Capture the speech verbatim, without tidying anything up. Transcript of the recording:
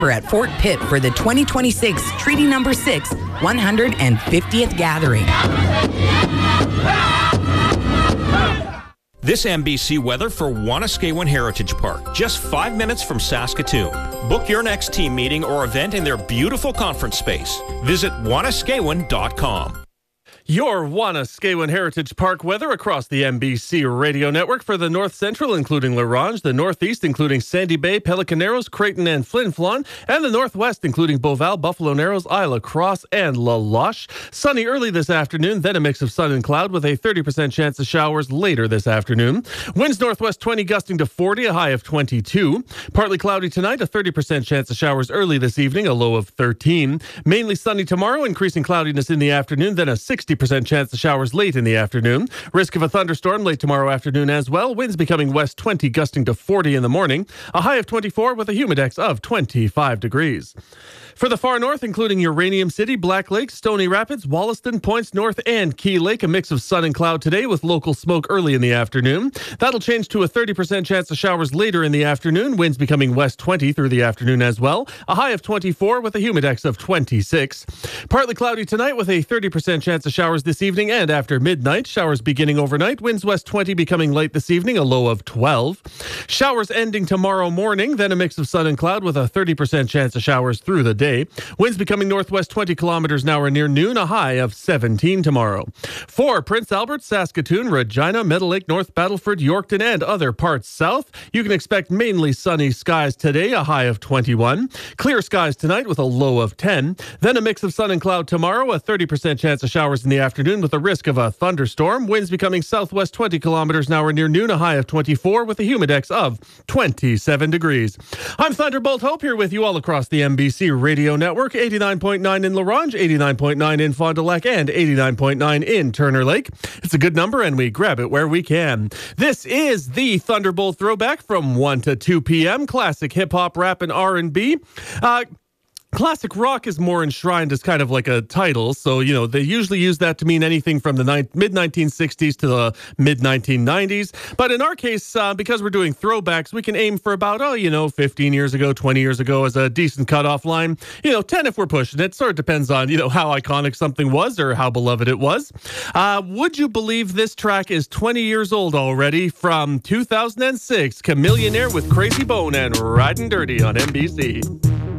We're at Fort Pitt for the twenty twenty-six Treaty Number six one hundred fiftieth Gathering. This N B C weather for Wanuskewin Heritage Park, just five minutes from Saskatoon. Book your next team meeting or event in their beautiful conference space. Visit wanuskewin dot com. Your Wanuskewin Heritage Park weather across the N B C radio network for the North Central, including La Ronge, the Northeast, including Sandy Bay, Pelican Narrows, Creighton, and Flin Flon, and the Northwest, including Beauval, Buffalo Narrows, Isla Crosse, and La Loche. Sunny early this afternoon, then a mix of sun and cloud with a thirty percent chance of showers later this afternoon. Winds northwest twenty, gusting to forty, a high of twenty-two. Partly cloudy tonight, a thirty percent chance of showers early this evening, a low of thirteen. Mainly sunny tomorrow, increasing cloudiness in the afternoon, then a sixty percent chance of showers late in the afternoon. Risk of a thunderstorm late tomorrow afternoon as well. Winds becoming west twenty, gusting to forty in the morning. A high of twenty-four with a humidex of twenty-five degrees. For the far north, including Uranium City, Black Lake, Stony Rapids, Wollaston, Points North, and Key Lake, a mix of sun and cloud today with local smoke early in the afternoon. That'll change to a thirty percent chance of showers later in the afternoon. Winds becoming west twenty through the afternoon as well. A high of twenty-four with a humidex of twenty-six. Partly cloudy tonight with a thirty percent chance of showers this evening and after midnight. Showers beginning overnight. Winds west twenty becoming light this evening, a low of twelve. Showers ending tomorrow morning, then a mix of sun and cloud with a thirty percent chance of showers through the day. Winds becoming northwest twenty kilometers an hour near noon, a high of seventeen tomorrow. For Prince Albert, Saskatoon, Regina, Meadow Lake, North Battleford, Yorkton, and other parts south, you can expect mainly sunny skies today, a high of twenty-one. Clear skies tonight with a low of ten. Then a mix of sun and cloud tomorrow, a thirty percent chance of showers in the afternoon with a risk of a thunderstorm. Winds becoming southwest twenty kilometers an hour near noon, a high of twenty-four with a humidex of twenty-seven degrees. I'm Thunderbolt Hope here with you all across the N B C radio network, eighty-nine point nine in La Ronge, eighty-nine point nine in Fond du Lac, and eighty-nine point nine in Turner Lake. It's a good number, and we grab it where we can. This is the Thunderbolt Throwback from one to two p.m. Classic hip-hop, rap, and R and B. Uh... Classic rock is more enshrined as kind of like a title, so, you know, they usually use that to mean anything from the ni- mid nineteen sixties to the mid nineteen nineties. But in our case, uh, because we're doing throwbacks, we can aim for about, oh, you know, fifteen years ago, twenty years ago as a decent cutoff line. You know, ten if we're pushing it. Sort of depends on, you know, how iconic something was or how beloved it was. Uh, would you believe this track is twenty years old already? From two thousand six, Chamillionaire with Crazy Bone and Riding Dirty on N B C.